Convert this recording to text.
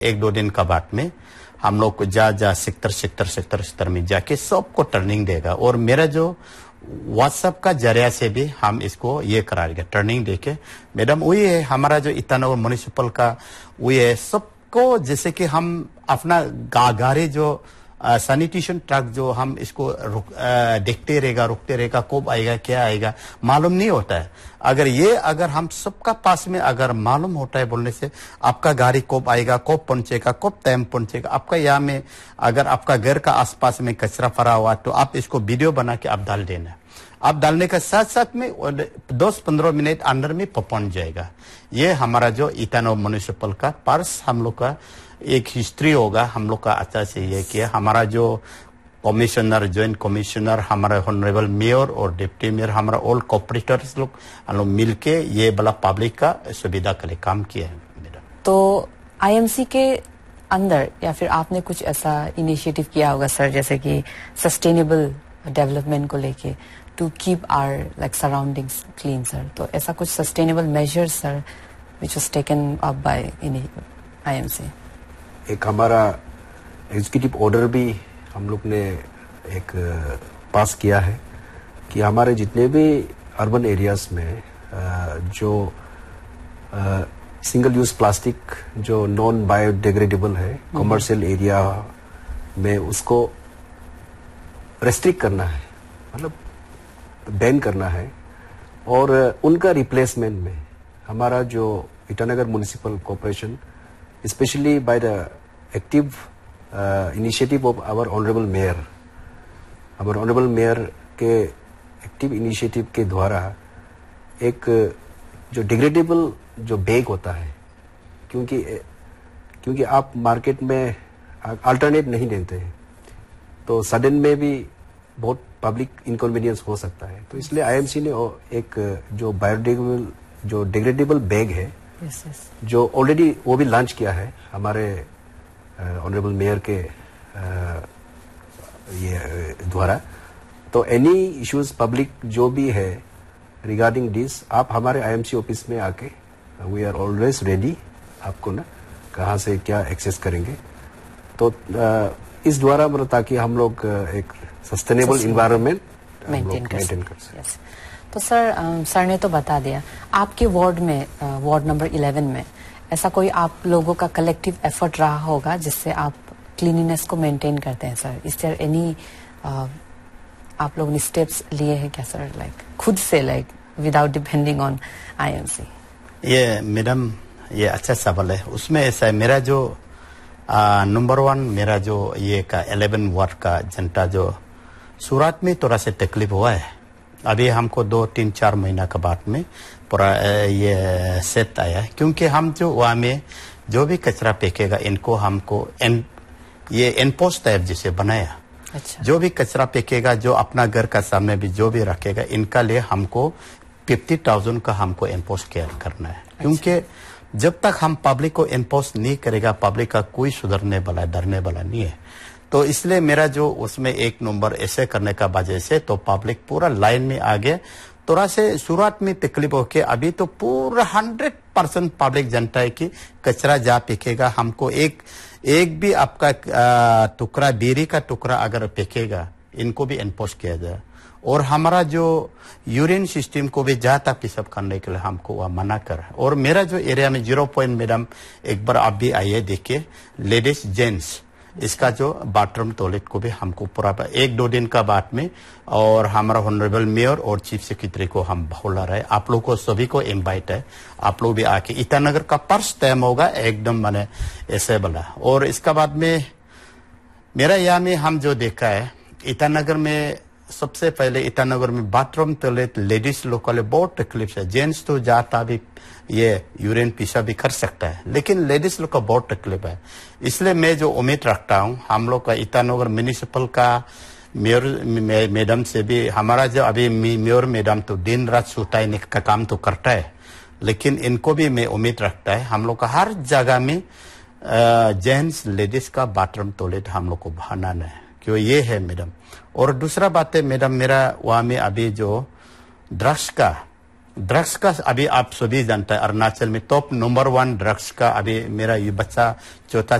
एक दो दिन का बाद में हम लोग को जा सेक्टर में जाके सबको ट्रेनिंग देगा। और मेरा जो व्हाट्सएप का जरिया से भी हम इसको ये करा देगा, ट्रेनिंग देके। मैडम वही है हमारा जो ईटानगर म्युनिसिपल का वही है, सबको जैसे कि हम अपना गाड़ी जो सैनिटेशन ट्रक जो हम इसको देखते रहेगा, रुकते रहेगा, कब आएगा क्या आएगा मालूम नहीं होता है। अगर हम सबका पास में अगर मालूम होता है बोलने से आपका गाड़ी कब आएगा, कब पहुंचेगा, कब टाइम पहुंचेगा, आपका यहाँ में अगर आपका घर का आसपास में कचरा पड़ा हुआ तो आप इसको वीडियो बना के आप डाल देना। आप डालने के साथ साथ में 10-15 मिनट अंदर में पहुंच जाएगा। ये हमारा जो ईटानगर म्युनिसिपल का पर्स हम लोग का एक हिस्ट्री होगा हम लोग का अच्छा से ये किया। हमारा जो कमिश्नर, ज्वाइंट कमिश्नर, हमारा ऑनरेबल मेयर और डिप्टी मेयर, हमारा ऑल कॉर्पोरेटर्स लोग हम लोग मिलके ये बड़ा पब्लिक का सुविधा के लिए काम किया है। तो आईएमसी के अंदर या फिर आपने कुछ ऐसा इनिशिएटिव किया होगा सर, जैसे कि सस्टेनेबल डेवलपमेंट को लेके, to keep our like surroundings clean sir, तो ऐसा कुछ sustainable measures sir which was taken up by IMC? एक हमारा एग्जीक्यूटिव ऑर्डर भी हम लोग ने एक पास किया है कि हमारे जितने भी अर्बन एरियाज में जो सिंगल यूज प्लास्टिक जो नॉन बायोडिग्रेडेबल है कमर्शियल एरिया में उसको रेस्ट्रिक्ट करना है, मतलब बैन करना है। और उनका रिप्लेसमेंट में हमारा जो Itanagar municipal corporation especially by the active initiative of our honorable mayor के एक्टिव इनिशिएटिव के द्वारा एक जो डिग्रेडेबल जो बैग होता है, क्योंकि आप मार्केट में अल्टरनेट नहीं देते हैं तो सडन में भी बहुत पब्लिक इनकन्वीनियंस हो सकता है। तो इसलिए आईएमसी ने एक जो बायोडिग्रेडेबल जो डिग्रेडेबल बैग है जो ऑलरेडी वो भी लॉन्च किया है हमारे ऑनरेबल मेयर के ये द्वारा। तो एनी इश्यूज पब्लिक जो भी है रिगार्डिंग दिस, आप हमारे आईएमसी ऑफिस में आके वी आर ऑलवेज रेडी, आपको ना कहाँ से क्या एक्सेस करेंगे। तो इस द्वारा मतलब ताकि हम लोग एक सस्टेनेबल इन्वायरमेंट मेंटेन कर सकें। तो सर ने तो बता दिया, आपके वार्ड में वार्ड नंबर 11 में ऐसा कोई आप लोगों का कलेक्टिव एफर्ट रहा होगा जिससे आप क्लीनिनेस को मेंटेन करते हैं सर? इज देयर एनी आप लोगों ने स्टेप्स लिए हैं क्या सर, लाइक खुद से, like without depending on IMC? ये मैडम ये अच्छा सवाल है। उसमें ऐसा है, मेरा जो नंबर 1 मेरा जो ये का 11 वार्ड का जनता जो सूरत में थोड़ा से तकलीफ हुआ है। अभी हमको 2-3-4 महीना के बाद में पूरा ये सेट आया, क्योंकि हम जो वहाँ में जो भी कचरा फेंकेगा इनको हमको ये एनपोस्ट टाइप जैसे बनाया। अच्छा। जो भी कचरा फेंकेगा जो अपना घर का सामने भी जो भी रखेगा इनका लिए हमको 50,000 का हमको एनपोस्ट केयर करना है। अच्छा। क्योंकि जब तक हम पब्लिक को एनपोस्ट नहीं करेगा पब्लिक का कोई सुधरने वाला डरने वाला नहीं है। तो इसलिए मेरा जो उसमें एक नंबर ऐसे करने का वजह से तो पब्लिक पूरा लाइन में आ गया। थोड़ा से शुरुआत में तकलीफ होके अभी तो पूरा 100% पब्लिक जनता है कि कचरा जा फेंकेगा हमको एक भी आपका टुकड़ा बीड़ी का टुकड़ा अगर फेंकेगा इनको भी एनपोस्ट किया जाए। और हमारा जो यूरिन सिस्टम को भी जाता पिसअप करने के लिए हमको वह मना कर। और मेरा जो एरिया में 0 पॉइंट मैडम एक बार आप भी आइए देखिए, लेडीज जेंट्स इसका जो बाथरूम टॉयलेट को भी हमको पूरा 1-2 दिन का बाद में, और हमारा ऑनरेबल मेयर और चीफ सेक्रेटरी को हम बोला रहे आप लोग को सभी को इनवाइट है, आप लोग भी आके ईटानगर का फर्स्ट टाइम होगा एकदम मैंने ऐसे बोला। और इसका बाद में मेरा यहाँ में हम जो देखा है ईटानगर में सबसे पहले ईटानगर में बाथरूम टॉयलेट लेडीज लोग के लिए बहुत तकलीफ है। जेंट्स तो जाता भी ये यूरिन पीसा भी कर सकता है, लेकिन लेडीज लोग का बहुत तकलीफ है। इसलिए मैं जो उम्मीद रखता हूँ हम लोग का ईटानगर म्युनिसिपल का मेयर मैडम से भी, हमारा जो अभी मेयर मैडम तो दिन रात सुताने का काम तो करता है, लेकिन इनको भी मैं उम्मीद रखता है हम लोग का हर जगह में जेंट्स लेडीज का बाथरूम टॉयलेट हम लोग को बनाना है, क्यों ये है मैडम। और दूसरा बात है मैडम, मेरा वहाँ में अभी जो ड्रग्स का ड्रग्स का अभी आप सभी जानते हैं अरुणाचल में टॉप नंबर 1 ड्रग्स का अभी मेरा ये बच्चा चौथा